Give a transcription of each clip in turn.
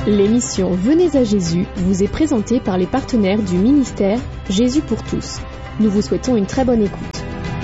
L'émission Venez à Jésus vous est présentée par les partenaires du ministère Jésus pour tous. Nous vous souhaitons une très bonne écoute.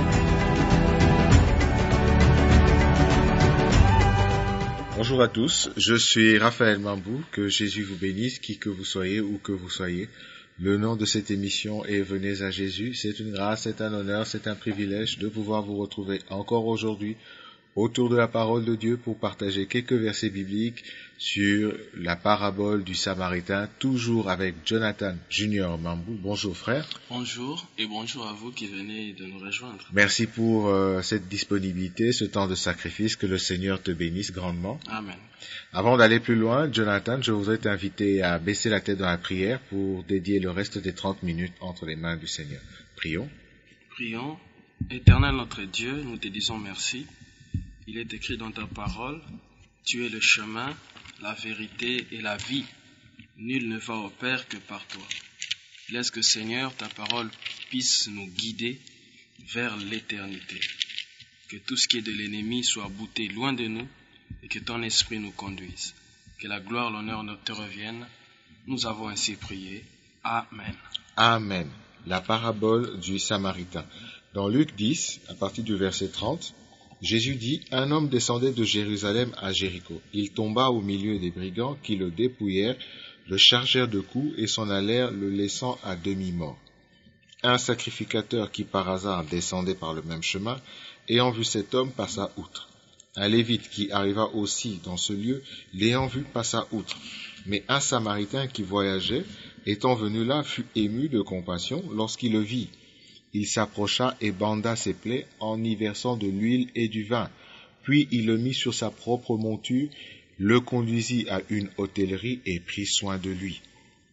Bonjour à tous, je suis Raphaël Mambou, que Jésus vous bénisse, qui que vous soyez, où que vous soyez. Le nom de cette émission est Venez à Jésus. C'est une grâce, c'est un honneur, c'est un privilège de pouvoir vous retrouver encore aujourd'hui autour de la parole de Dieu pour partager quelques versets bibliques sur la parabole du Samaritain, toujours avec Jonathan Junior Mambou. Bonjour frère. Bonjour et bonjour à vous qui venez de nous rejoindre. Merci pour cette disponibilité, ce temps de sacrifice, que le Seigneur te bénisse grandement. Amen. Avant d'aller plus loin, Jonathan, je voudrais t'inviter à baisser la tête dans la prière pour dédier le reste des 30 minutes entre les mains du Seigneur. Prions. Prions. Éternel notre Dieu, nous te disons merci. Il est écrit dans ta parole, tu es le chemin, la vérité et la vie. Nul ne va au Père que par toi. Laisse que Seigneur, ta parole puisse nous guider vers l'éternité. Que tout ce qui est de l'ennemi soit bouté loin de nous et que ton esprit nous conduise. Que la gloire, l'honneur te reviennent. Nous avons ainsi prié. Amen. Amen. La parabole du Samaritain. Dans Luc 10, à partir du verset 30, Jésus dit, « Un homme descendait de Jérusalem à Jéricho. Il tomba au milieu des brigands qui le dépouillèrent, le chargèrent de coups et s'en allèrent, le laissant à demi-mort. Un sacrificateur qui par hasard descendait par le même chemin, ayant vu cet homme, passa outre. Un lévite qui arriva aussi dans ce lieu, l'ayant vu, passa outre. Mais un Samaritain qui voyageait, étant venu là, fut ému de compassion lorsqu'il le vit. Il s'approcha et banda ses plaies en y versant de l'huile et du vin. Puis il le mit sur sa propre monture, le conduisit à une hôtellerie et prit soin de lui.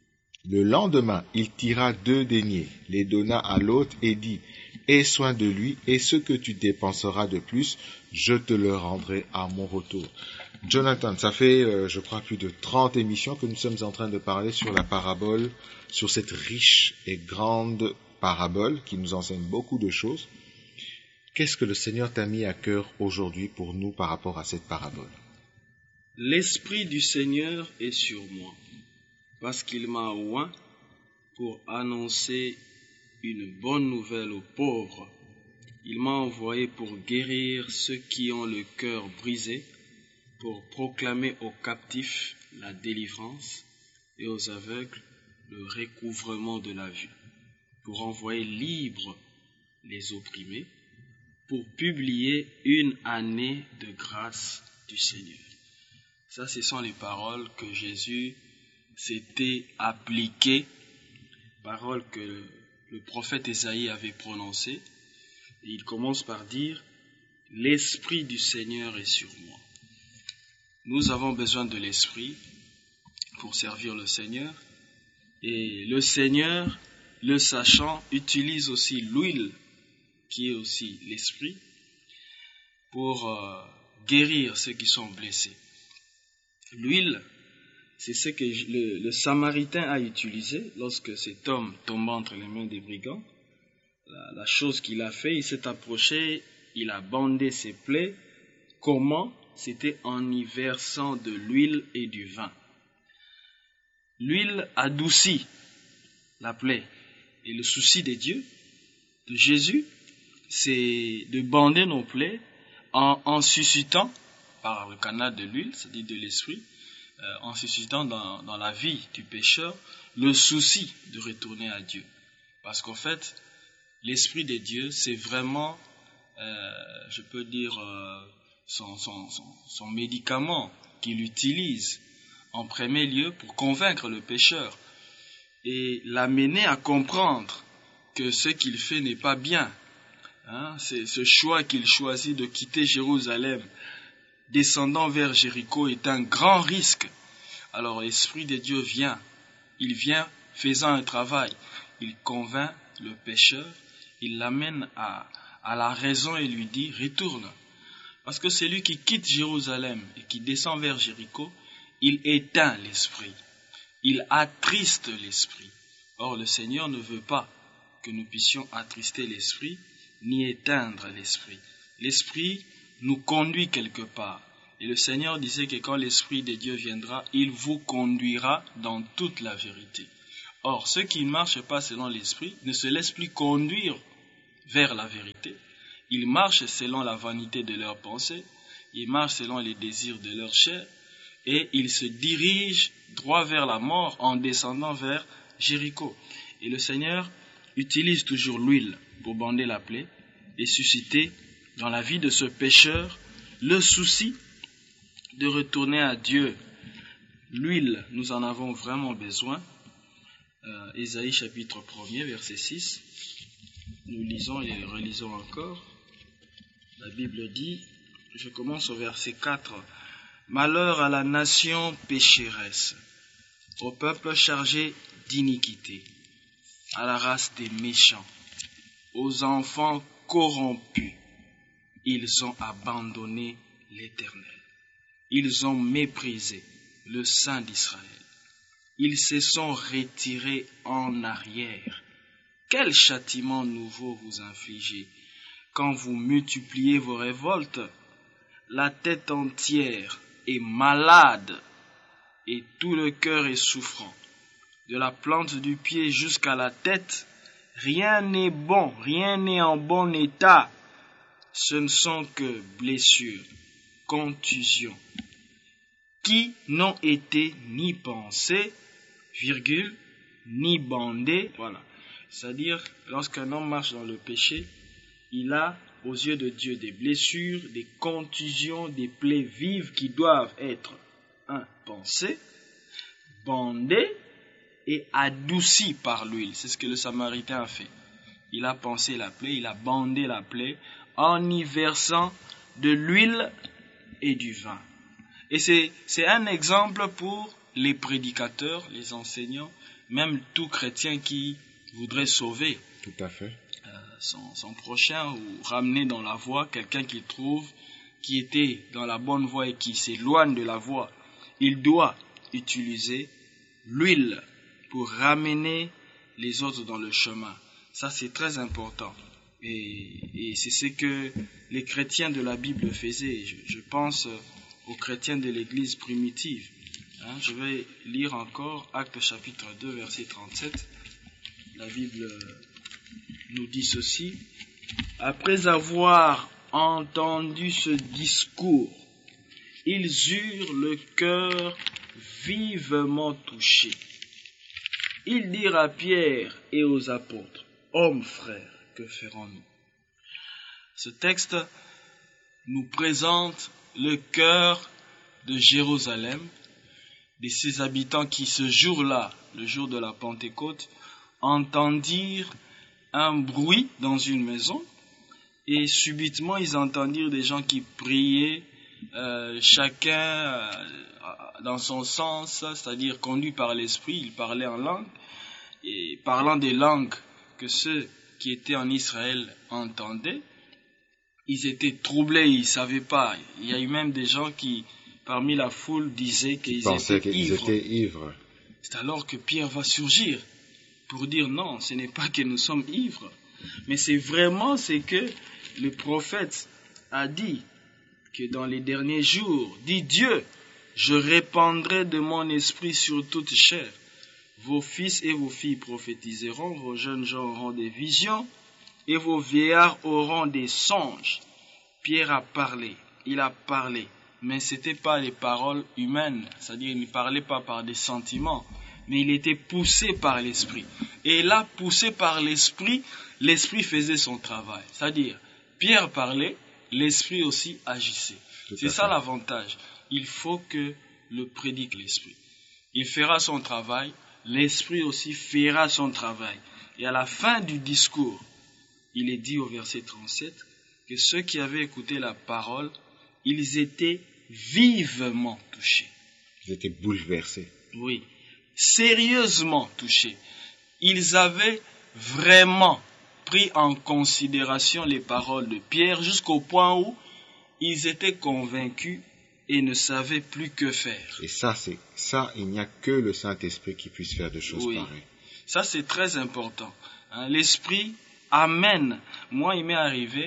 Le lendemain, il tira 2 deniers, les donna à l'hôte et dit, « Aie soin de lui, et ce que tu dépenseras de plus, je te le rendrai à mon retour. » Jonathan, ça fait, je crois, plus de 30 émissions que nous sommes en train de parler sur la parabole, sur cette riche et grande parabole qui nous enseigne beaucoup de choses. Qu'est-ce que le Seigneur t'a mis à cœur aujourd'hui pour nous par rapport à cette parabole? L'Esprit du Seigneur est sur moi, parce qu'il m'a oint pour annoncer une bonne nouvelle aux pauvres. Il m'a envoyé pour guérir ceux qui ont le cœur brisé, pour proclamer aux captifs la délivrance et aux aveugles le recouvrement de la vue, pour envoyer libres les opprimés, pour publier une année de grâce du Seigneur. Ça, ce sont les paroles que Jésus s'était appliquées, paroles que le prophète Ésaïe avait prononcées. Et il commence par dire, « L'Esprit du Seigneur est sur moi ». Nous avons besoin de l'Esprit pour servir le Seigneur. Et le Seigneur, le sachant, utilise aussi l'huile, qui est aussi l'Esprit, pour guérir ceux qui sont blessés. L'huile, c'est ce que le Samaritain a utilisé lorsque cet homme tomba entre les mains des brigands. La chose qu'il a fait, il s'est approché, il a bandé ses plaies. Comment? C'était en y versant de l'huile et du vin. L'huile adoucit la plaie. Et le souci de Dieu, de Jésus, c'est de bander nos plaies en suscitant, par le canal de l'huile, c'est-à-dire de l'esprit, en suscitant dans la vie du pécheur le souci de retourner à Dieu. Parce qu'en fait, l'Esprit de Dieu, c'est vraiment, je peux dire, son médicament qu'il utilise en premier lieu pour convaincre le pécheur et l'amener à comprendre que ce qu'il fait n'est pas bien. C'est ce choix qu'il choisit de quitter Jérusalem, descendant vers Jéricho, est un grand risque. Alors l'Esprit de Dieu vient, il vient faisant un travail, il convainc le pécheur, il l'amène à la raison et lui dit, retourne. Parce que celui qui quitte Jérusalem et qui descend vers Jéricho, il éteint l'esprit, il attriste l'esprit. Or, le Seigneur ne veut pas que nous puissions attrister l'esprit, ni éteindre l'esprit. L'esprit nous conduit quelque part. Et le Seigneur disait que quand l'Esprit de Dieu viendra, il vous conduira dans toute la vérité. Or, ceux qui ne marchent pas selon l'Esprit ne se laissent plus conduire vers la vérité. Ils marchent selon la vanité de leurs pensées, ils marchent selon les désirs de leur chair, et ils se dirigent droit vers la mort en descendant vers Jéricho. Et le Seigneur utilise toujours l'huile pour bander la plaie et susciter dans la vie de ce pécheur le souci de retourner à Dieu. L'huile, nous en avons vraiment besoin. Ésaïe chapitre 1er, verset 6. Nous lisons et relisons encore. La Bible dit, je commence au verset 4. Malheur à la nation pécheresse, au peuple chargé d'iniquité, à la race des méchants, aux enfants corrompus. Ils ont abandonné l'Éternel. Ils ont méprisé le Saint d'Israël. Ils se sont retirés en arrière. Quel châtiment nouveau vous infligez quand vous multipliez vos révoltes? La tête entière est malade et tout le cœur est souffrant. De la plante du pied jusqu'à la tête, rien n'est bon, rien n'est en bon état. Ce ne sont que blessures, contusions, qui n'ont été ni pensées, ni bandées. Voilà. C'est-à-dire, lorsqu'un homme marche dans le péché, il a aux yeux de Dieu des blessures, des contusions, des plaies vives qui doivent être pensées, bandées et adoucies par l'huile. C'est ce que le Samaritain a fait. Il a pansé la plaie, il a bandé la plaie en y versant de l'huile et du vin. Et c'est un exemple pour les prédicateurs, les enseignants, même tout chrétien qui voudrait sauver Tout à fait. Son prochain ou ramener dans la voie quelqu'un qu'il trouve qui était dans la bonne voie et qui s'éloigne de la voie. Il doit utiliser l'huile pour ramener les autres dans le chemin. Ça, c'est très important. Et c'est ce que les chrétiens de la Bible faisaient. Je pense aux chrétiens de l'Église primitive. Je vais lire encore Actes chapitre 2, verset 37. La Bible nous dit ceci. Après avoir entendu ce discours, ils eurent le cœur vivement touché. Ils dirent à Pierre et aux apôtres, hommes frères, que ferons-nous? Ce texte nous présente le cœur de Jérusalem, de ses habitants qui ce jour-là, le jour de la Pentecôte, entendirent un bruit dans une maison et subitement ils entendirent des gens qui priaient, chacun dans son sens, c'est-à-dire conduit par l'esprit. Ils parlaient en langue et parlant des langues que ceux qui étaient en Israël entendaient. Ils étaient troublés, ils ne savaient pas. Il y a eu même des gens qui, parmi la foule, disaient qu'ils étaient ivres. C'est alors que Pierre va surgir pour dire non, ce n'est pas que nous sommes ivres, mais c'est vraiment ce que le prophète a dit, que dans les derniers jours, dit Dieu, je répandrai de mon esprit sur toute chair. Vos fils et vos filles prophétiseront, vos jeunes gens auront des visions, et vos vieillards auront des songes. Pierre a parlé, il a parlé, mais ce n'était pas les paroles humaines, c'est-à-dire il ne parlait pas par des sentiments, mais il était poussé par l'esprit. Et là, poussé par l'esprit, l'esprit faisait son travail. C'est-à-dire, Pierre parlait, l'esprit aussi agissait. C'est ça l'avantage. Il faut que le prédique l'esprit. Il fera son travail, l'esprit aussi fera son travail. Et à la fin du discours, il est dit au verset 37 que ceux qui avaient écouté la parole, ils étaient vivement touchés. Ils étaient bouleversés. Oui, sérieusement touchés. Ils avaient vraiment pris en considération les paroles de Pierre jusqu'au point où ils étaient convaincus et ne savaient plus que faire. Et ça, il n'y a que le Saint-Esprit qui puisse faire des choses pareilles. Ça, c'est très important. L'Esprit amène. Moi, il m'est arrivé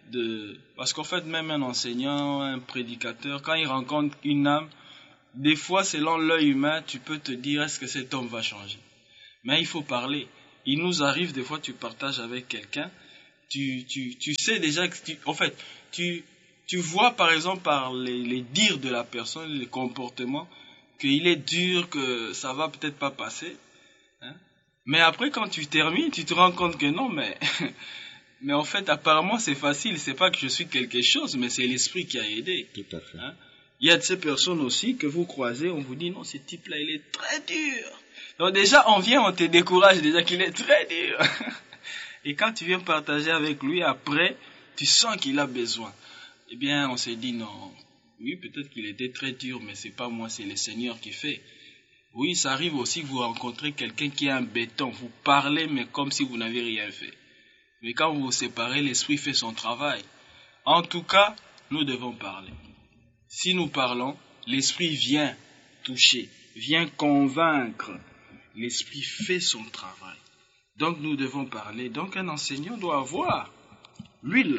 Parce qu'en fait, même un enseignant, un prédicateur, quand il rencontre une âme, des fois, selon l'œil humain, tu peux te dire, est-ce que cet homme va changer? Mais il faut parler. Il nous arrive, des fois, tu partages avec quelqu'un, tu sais déjà que, tu vois, par exemple, par les dires de la personne, les comportements, qu'il est dur, que ça va peut-être pas passer. Hein? Mais après, quand tu termines, tu te rends compte que non, mais en fait, apparemment, c'est facile. C'est pas que je suis quelque chose, mais c'est l'esprit qui a aidé. Tout à fait. Hein? Il y a de ces personnes aussi que vous croisez, on vous dit non, ce type-là, il est très dur. Donc déjà, on te décourage déjà qu'il est très dur. Et quand tu viens partager avec lui, après, tu sens qu'il a besoin. Eh bien, on s'est dit non. Oui, peut-être qu'il était très dur, mais c'est pas moi, c'est le Seigneur qui fait. Oui, ça arrive aussi que vous rencontrez quelqu'un qui est un béton. Vous parlez, mais comme si vous n'avez rien fait. Mais quand vous vous séparez, l'esprit fait son travail. En tout cas, nous devons parler. Si nous parlons, l'esprit vient toucher, vient convaincre. L'esprit fait son travail. Donc nous devons parler. Donc un enseignant doit avoir l'huile,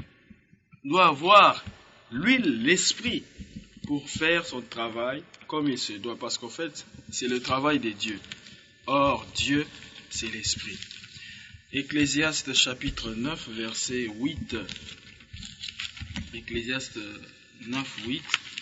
l'esprit, pour faire son travail comme il se doit. Parce qu'en fait, c'est le travail de Dieu. Or, Dieu, c'est l'esprit. Ecclésiaste chapitre 9, verset 8. Ecclésiaste 9, 8.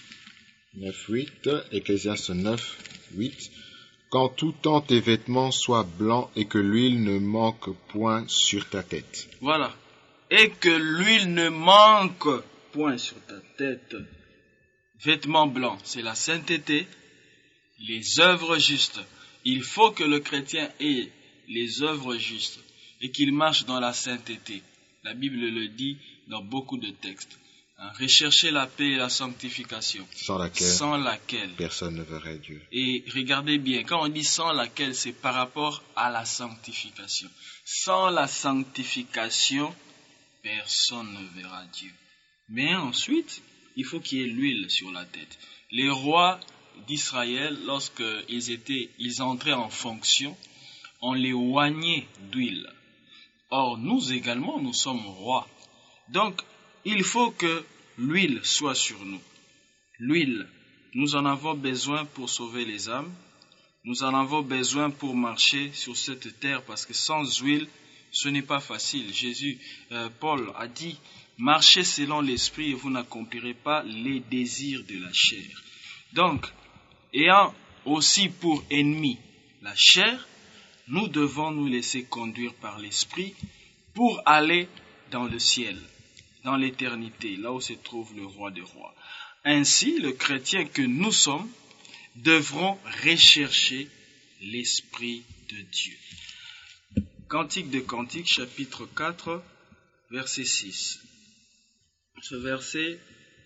9, 8. Ecclésiaste 9, 8. Qu'en tout temps tes vêtements soient blancs et que l'huile ne manque point sur ta tête. Voilà. Et que l'huile ne manque point sur ta tête. Vêtements blancs, c'est la sainteté, les œuvres justes. Il faut que le chrétien ait les œuvres justes et qu'il marche dans la sainteté. La Bible le dit dans beaucoup de textes. Rechercher la paix et la sanctification. Sans laquelle personne ne verrait Dieu. Et regardez bien, quand on dit sans laquelle, c'est par rapport à la sanctification. Sans la sanctification, personne ne verra Dieu. Mais ensuite, il faut qu'il y ait l'huile sur la tête. Les rois d'Israël, lorsqu'ils entraient en fonction, on les oignait d'huile. Or, nous également, nous sommes rois. Donc, il faut que l'huile soit sur nous. L'huile, nous en avons besoin pour sauver les âmes. Nous en avons besoin pour marcher sur cette terre parce que sans huile, ce n'est pas facile. Paul a dit, marchez selon l'esprit et vous n'accomplirez pas les désirs de la chair. Donc, ayant aussi pour ennemi la chair, nous devons nous laisser conduire par l'esprit pour aller dans le ciel, dans l'éternité, là où se trouve le roi des rois. Ainsi, le chrétien que nous sommes devront rechercher l'esprit de Dieu. Cantique de Cantiques, chapitre 4, verset 6. Ce verset,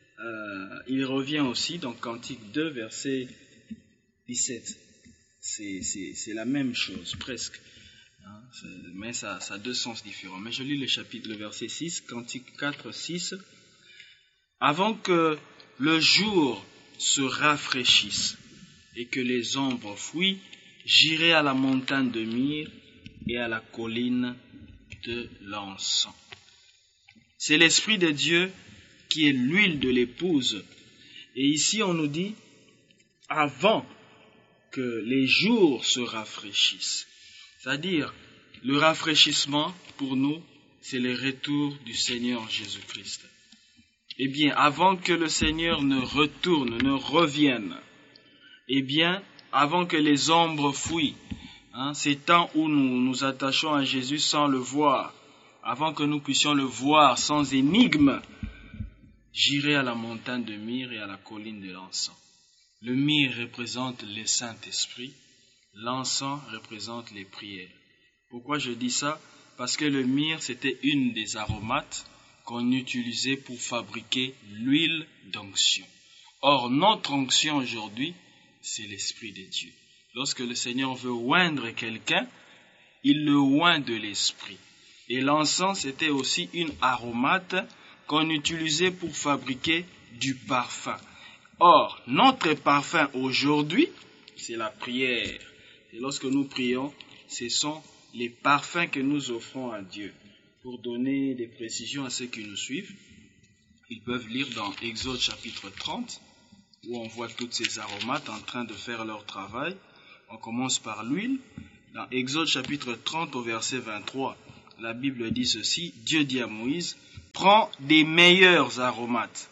il revient aussi dans Cantique 2, verset 17. C'est la même chose, presque. Mais ça a deux sens différents. Mais je lis le verset 6, Cantique 4, 6. Avant que le jour se rafraîchisse et que les ombres fuient, j'irai à la montagne de myrrhe et à la colline de l'encens. C'est l'Esprit de Dieu qui est l'huile de l'épouse. Et ici on nous dit, avant que les jours se rafraîchissent. C'est-à-dire, le rafraîchissement, pour nous, c'est le retour du Seigneur Jésus-Christ. Eh bien, avant que le Seigneur ne retourne, ne revienne, eh bien, avant que les ombres fuient, ces temps où nous nous attachons à Jésus sans le voir, avant que nous puissions le voir sans énigme, j'irai à la montagne de myrrhe et à la colline de l'encens. Le myrrhe représente le Saint-Esprit, l'encens représente les prières. Pourquoi je dis ça? Parce que le myrrhe, c'était une des aromates qu'on utilisait pour fabriquer l'huile d'onction. Or, notre onction aujourd'hui, c'est l'Esprit de Dieu. Lorsque le Seigneur veut oindre quelqu'un, il le oint de l'Esprit. Et l'encens, c'était aussi une aromate qu'on utilisait pour fabriquer du parfum. Or, notre parfum aujourd'hui, c'est la prière. Et lorsque nous prions, ce sont les parfums que nous offrons à Dieu. pour donner des précisions à ceux qui nous suivent, ils peuvent lire dans Exode chapitre 30, où on voit toutes ces aromates en train de faire leur travail. On commence par l'huile. Dans Exode chapitre 30 au verset 23, la Bible dit ceci, Dieu dit à Moïse, prends des meilleurs aromates,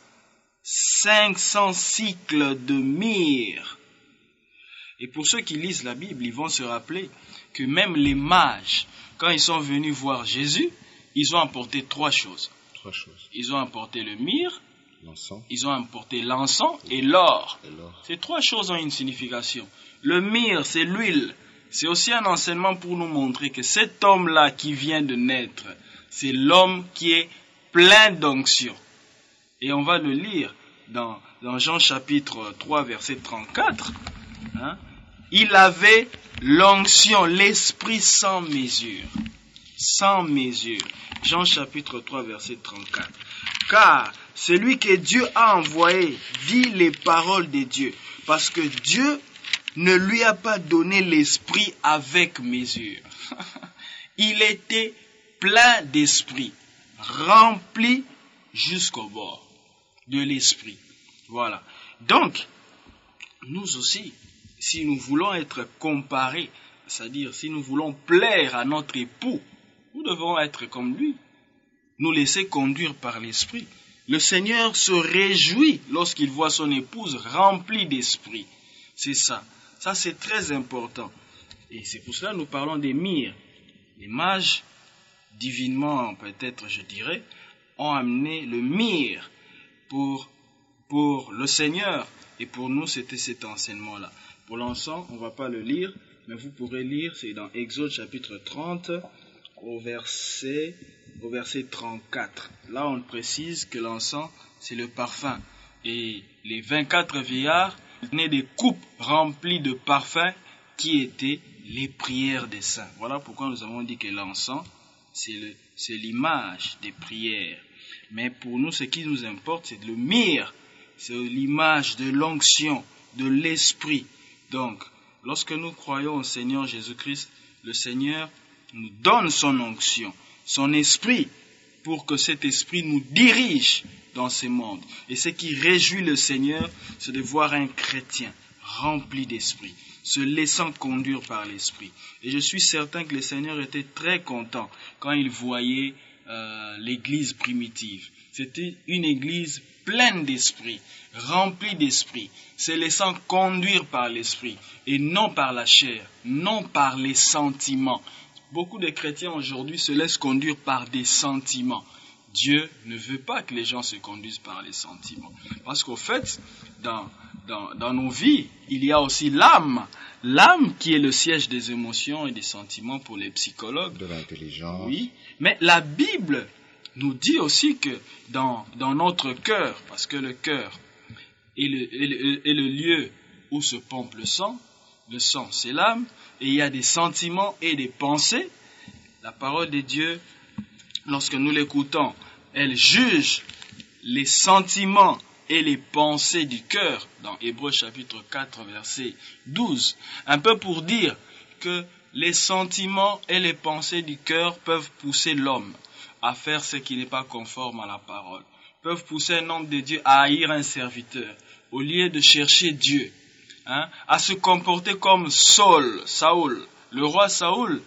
500 cycles de myrrhe. Et pour ceux qui lisent la Bible, ils vont se rappeler que même les mages, quand ils sont venus voir Jésus, ils ont apporté trois choses. Ils ont apporté le myrrhe, ils ont apporté l'encens et l'or. Ces trois choses ont une signification. Le myrrhe, c'est l'huile. C'est aussi un enseignement pour nous montrer que cet homme-là qui vient de naître, c'est l'homme qui est plein d'onction. Et on va le lire dans Jean chapitre 3, verset 34. Il avait l'onction, l'esprit sans mesure. Sans mesure. Jean chapitre 3, verset 34. Car celui que Dieu a envoyé dit les paroles de Dieu. Parce que Dieu ne lui a pas donné l'esprit avec mesure. Il était plein d'esprit, rempli jusqu'au bord de l'esprit. Voilà. Donc, nous aussi, si nous voulons être comparés, c'est-à-dire si nous voulons plaire à notre époux, nous devons être comme lui, nous laisser conduire par l'esprit. Le Seigneur se réjouit lorsqu'il voit son épouse remplie d'esprit. C'est ça. Ça, c'est très important. Et c'est pour cela que nous parlons des myrrhes. Les mages, divinement peut-être, je dirais, ont amené le myrrhe pour le Seigneur. Et pour nous, c'était cet enseignement-là. Pour l'encens, on ne va pas le lire, mais vous pourrez lire, c'est dans Exode chapitre 30, au verset 34. Là, on précise que l'encens, c'est le parfum. Et les 24 vieillards tenaient des coupes remplies de parfums qui étaient les prières des saints. Voilà pourquoi nous avons dit que l'encens, c'est l'image des prières. Mais pour nous, ce qui nous importe, c'est le myrrhe. C'est l'image de l'onction, de l'esprit. Donc, lorsque nous croyons au Seigneur Jésus-Christ, le Seigneur nous donne son onction, son esprit, pour que cet esprit nous dirige dans ce monde. Et ce qui réjouit le Seigneur, c'est de voir un chrétien rempli d'esprit, se laissant conduire par l'esprit. Et je suis certain que le Seigneur était très content quand il voyait l'église primitive. C'était une église pleine d'esprit, remplie d'esprit, se laissant conduire par l'esprit et non par la chair, non par les sentiments. Beaucoup de chrétiens aujourd'hui se laissent conduire par des sentiments. Dieu ne veut pas que les gens se conduisent par les sentiments. Parce qu'au fait, dans nos vies, il y a aussi l'âme. L'âme qui est le siège des émotions et des sentiments pour les psychologues. De l'intelligence. Oui, mais la Bible nous dit aussi que dans notre cœur, parce que le cœur est le lieu où se pompe le sang c'est l'âme, et il y a des sentiments et des pensées. La parole de Dieu, lorsque nous l'écoutons, elle juge les sentiments et les pensées du cœur, dans Hébreux chapitre 4, verset 12. Un peu pour dire que les sentiments et les pensées du cœur peuvent pousser l'homme à faire ce qui n'est pas conforme à la parole, peuvent pousser un homme de Dieu à haïr un serviteur, au lieu de chercher Dieu, à se comporter comme Saul. Le roi Saül,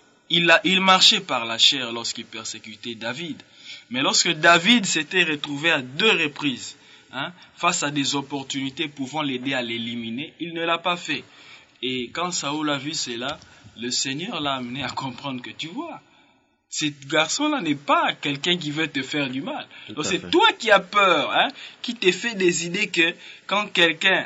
il marchait par la chair lorsqu'il persécutait David. Mais lorsque David s'était retrouvé à 2 reprises, face à des opportunités pouvant l'aider à l'éliminer, il ne l'a pas fait. Et quand Saül a vu cela, le Seigneur l'a amené à comprendre que tu vois, ce garçon-là n'est pas quelqu'un qui veut te faire du mal. Donc c'est toi qui as peur, qui t'es fait des idées que quand quelqu'un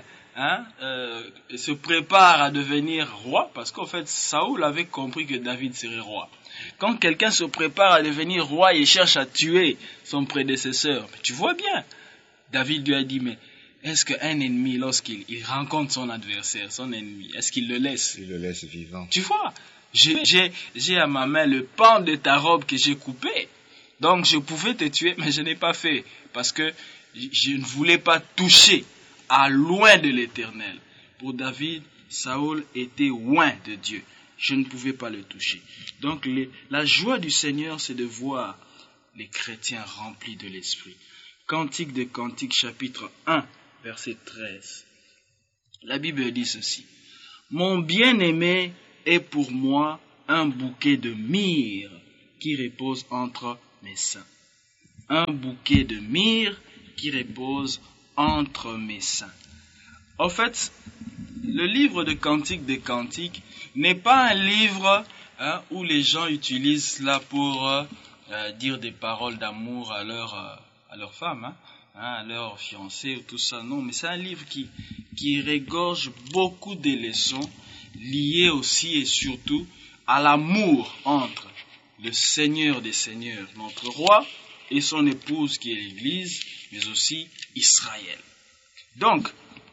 se prépare à devenir roi, parce qu'en fait Saül avait compris que David serait roi. Quand quelqu'un se prépare à devenir roi et cherche à tuer son prédécesseur, tu vois bien, David lui a dit, mais est-ce qu'un ennemi, lorsqu'il rencontre son adversaire, son ennemi, est-ce qu'il le laisse? Il le laisse vivant. Tu vois, j'ai à ma main le pan de ta robe que j'ai coupé. Donc je pouvais te tuer, mais je n'ai pas fait, parce que je ne voulais pas toucher à loin de l'Éternel. Pour David, Saül était loin de Dieu. je ne pouvais pas le toucher. Donc la joie du Seigneur, c'est de voir les chrétiens remplis de l'Esprit. Cantique de Cantiques, chapitre 1, verset 13. La Bible dit ceci. Mon bien-aimé est pour moi un bouquet de myrrhe qui repose entre mes seins. Un bouquet de myrrhe qui repose entre mes seins. En fait, le livre de Cantiques des Cantiques n'est pas un livre où les gens utilisent cela pour dire des paroles d'amour à leur femme, à leur fiancé ou tout ça. Non, mais c'est un livre qui regorge beaucoup de leçons liées aussi et surtout à l'amour entre le Seigneur des Seigneurs, notre roi, et son épouse qui est l'Église, mais aussi Israël. Donc,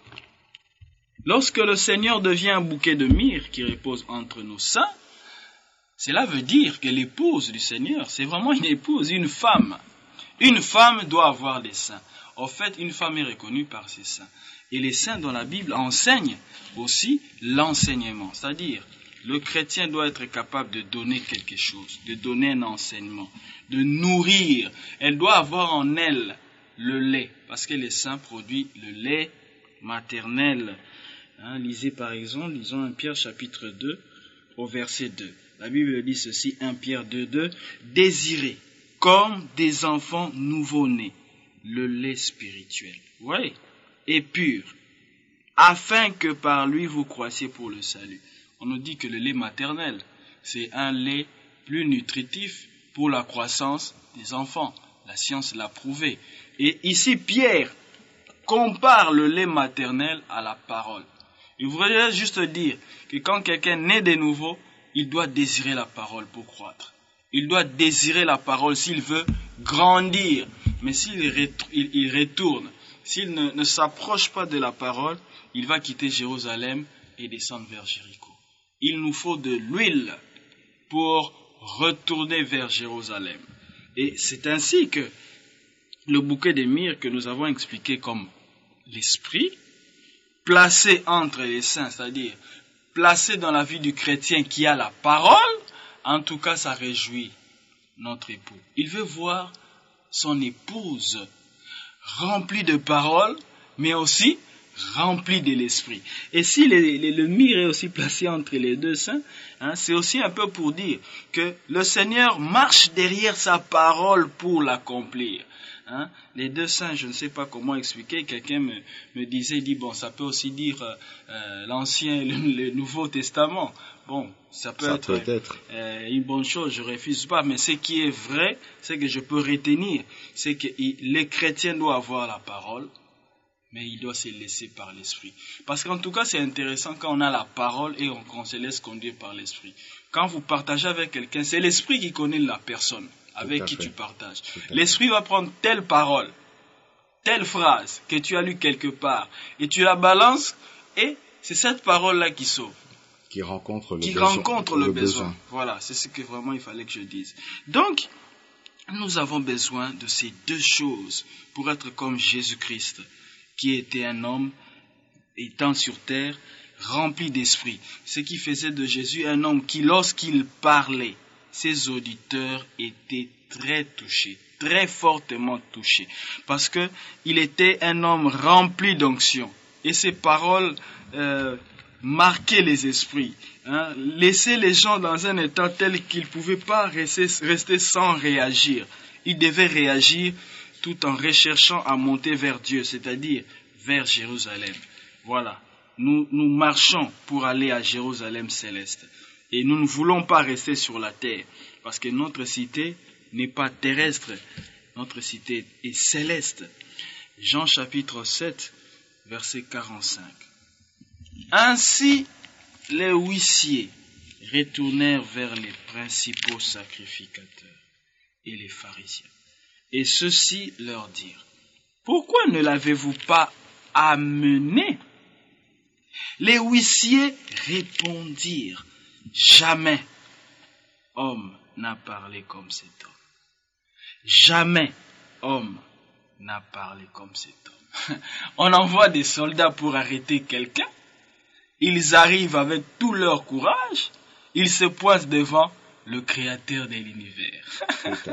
lorsque le Seigneur devient un bouquet de myrrhe qui repose entre nos seins, cela veut dire que l'épouse du Seigneur, c'est vraiment une épouse, une femme. Une femme doit avoir des seins. En fait, une femme est reconnue par ses seins. Et les seins dans la Bible enseignent aussi l'enseignement. C'est-à-dire, le chrétien doit être capable de donner quelque chose, de donner un enseignement, de nourrir. Elle doit avoir en elle le lait, parce que les seins produisent le lait maternel. Lisez par exemple, lisons 1 Pierre chapitre 2 au verset 2. La Bible dit ceci, 1 Pierre 2, 2, désirez comme des enfants nouveau-nés le lait spirituel, oui, et pur, afin que par lui vous croissiez pour le salut. On nous dit que le lait maternel, c'est un lait plus nutritif pour la croissance des enfants. La science l'a prouvé. Et ici, Pierre compare le lait maternel à la parole. Il voudrait juste dire que quand quelqu'un naît de nouveau, il doit désirer la parole pour croître. Il doit désirer la parole s'il veut grandir. Mais s'il retourne, s'il ne s'approche pas de la parole, il va quitter Jérusalem et descendre vers Jéricho. Il nous faut de l'huile pour retourner vers Jérusalem. Et c'est ainsi que le bouquet de myrrhe que nous avons expliqué comme l'esprit, placé entre les saints, c'est-à-dire placé dans la vie du chrétien qui a la parole, en tout cas ça réjouit notre époux. Il veut voir son épouse remplie de paroles, mais aussi remplie de l'esprit. Et si le myrrhe est aussi placé entre les deux saints, c'est aussi un peu pour dire que le Seigneur marche derrière sa parole pour l'accomplir. Les deux saints, je ne sais pas comment expliquer, quelqu'un me disait, bon, ça peut aussi dire l'Ancien et le Nouveau Testament. Bon, ça peut être une bonne chose, je refuse pas, mais ce qui est vrai, c'est que je peux retenir, c'est que les chrétiens doivent avoir la parole, mais il doit se laisser par l'esprit. Parce qu'en tout cas, c'est intéressant quand on a la parole et qu'on se laisse conduire par l'esprit. Quand vous partagez avec quelqu'un, c'est l'esprit qui connaît la personne avec qui tu partages. L'esprit va prendre telle parole, telle phrase que tu as lue quelque part, et tu la balances, et c'est cette parole-là qui sauve. Qui rencontre le besoin. Voilà, c'est ce que vraiment il fallait que je dise. Donc, nous avons besoin de ces deux choses pour être comme Jésus-Christ, qui était un homme étant sur terre, rempli d'esprit. Ce qui faisait de Jésus un homme qui, lorsqu'il parlait, ses auditeurs étaient très touchés, très fortement touchés, parce que il était un homme rempli d'onction. Et ses paroles marquaient les esprits, laissaient les gens dans un état tel qu'ils ne pouvaient pas rester sans réagir. Ils devaient réagir tout en recherchant à monter vers Dieu, c'est-à-dire vers Jérusalem. Voilà, nous marchons pour aller à Jérusalem céleste. Et nous ne voulons pas rester sur la terre, parce que notre cité n'est pas terrestre, notre cité est céleste. Jean chapitre 7, verset 45. Ainsi, les huissiers retournèrent vers les principaux sacrificateurs et les pharisiens. Et ceux-ci leur dirent, « Pourquoi ne l'avez-vous pas amené ?» Les huissiers répondirent, « Jamais homme n'a parlé comme cet homme. Jamais homme n'a parlé comme cet homme. » On envoie des soldats pour arrêter quelqu'un. Ils arrivent avec tout leur courage ils se pointent devant le créateur de l'univers.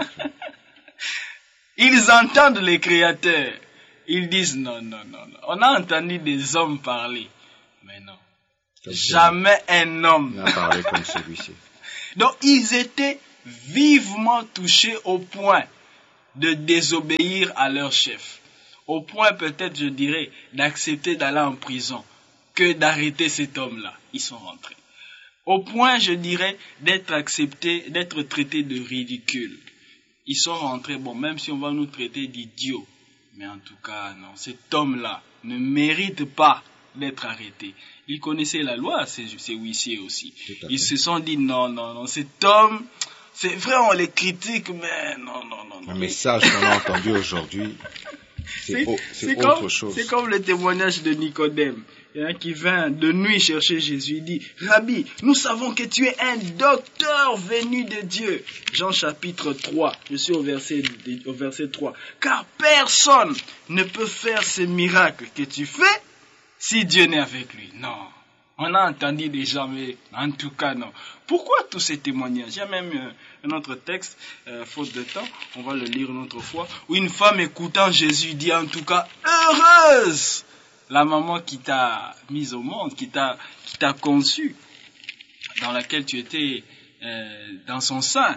Ils entendent les créateurs. Ils disent non. On a entendu des hommes parler. Mais non. Jamais un homme n'a parlé comme celui-ci. Donc ils étaient vivement touchés au point de désobéir à leur chef. Au point peut-être, je dirais, d'accepter d'aller en prison que d'arrêter cet homme-là. Ils sont rentrés. Au point, je dirais, d'être acceptés, d'être traités de ridicule. Ils sont rentrés, même si on va nous traiter d'idiots. Mais en tout cas, non, cet homme-là ne mérite pas d'être arrêté. Ils connaissaient la loi, ces huissiers aussi. Ils se sont dit, non, cet homme, c'est vrai, on les critique, mais non. Un message qu'on a entendu aujourd'hui, c'est autre chose. C'est comme le témoignage de Nicodème. Il y en a qui vint de nuit chercher Jésus. Il dit, Rabbi, nous savons que tu es un docteur venu de Dieu. Jean chapitre 3, je suis au verset 3. Car personne ne peut faire ces miracles que tu fais si Dieu n'est avec lui. Non. On a entendu des gens, mais en tout cas, non. Pourquoi tous ces témoignages? Il y a même un autre texte, faute de temps, on va le lire une autre fois, où une femme écoutant Jésus dit en tout cas, heureuse la maman qui t'a mise au monde, qui t'a conçu, dans laquelle tu étais dans son sein.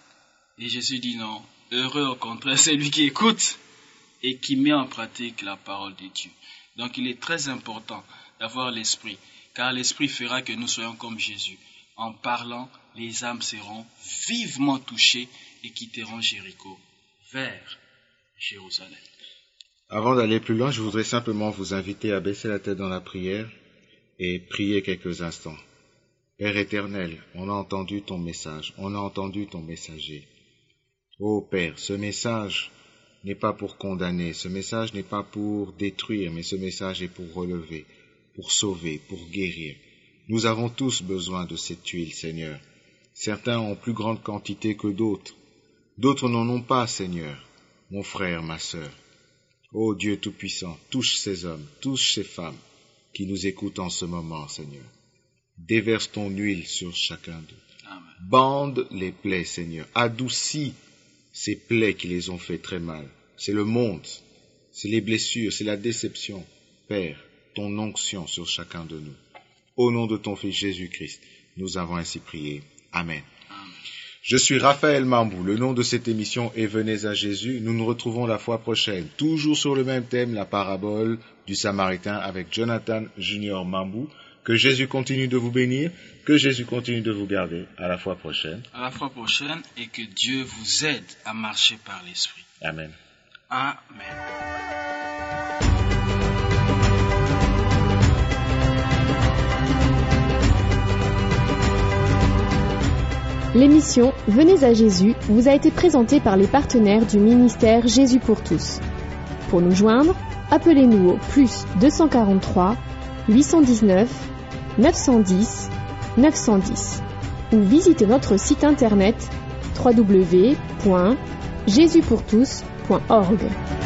Et Jésus dit non, heureux au contraire, c'est lui qui écoute et qui met en pratique la parole de Dieu. Donc il est très important d'avoir l'esprit, car l'esprit fera que nous soyons comme Jésus. En parlant, les âmes seront vivement touchées et quitteront Jéricho vers Jérusalem. Avant d'aller plus loin, je voudrais simplement vous inviter à baisser la tête dans la prière et prier quelques instants. Père éternel, on a entendu ton message, on a entendu ton messager. Ô Père, ce message n'est pas pour condamner, ce message n'est pas pour détruire, mais ce message est pour relever, pour sauver, pour guérir. Nous avons tous besoin de cette huile, Seigneur. Certains ont plus grande quantité que d'autres. D'autres n'en ont pas, Seigneur. Mon frère, ma sœur. Ô Dieu Tout-Puissant, touche ces hommes, touche ces femmes qui nous écoutent en ce moment, Seigneur. Déverse ton huile sur chacun d'eux. Amen. Bande les plaies, Seigneur. Adoucis ces plaies qui les ont fait très mal. C'est le monde, c'est les blessures, c'est la déception. Père, ton onction sur chacun de nous. Au nom de ton Fils Jésus-Christ, nous avons ainsi prié. Amen. Je suis Raphaël Mambou, le nom de cette émission est Venez à Jésus. Nous nous retrouvons la fois prochaine, toujours sur le même thème, la parabole du Samaritain avec Jonathan Junior Mambou. Que Jésus continue de vous bénir, que Jésus continue de vous garder. À la fois prochaine. À la fois prochaine et que Dieu vous aide à marcher par l'Esprit. Amen. Amen. L'émission Venez à Jésus vous a été présentée par les partenaires du ministère Jésus pour tous. Pour nous joindre, appelez-nous au +243 819 910 910 ou visitez notre site internet www.jesuspourtous.org.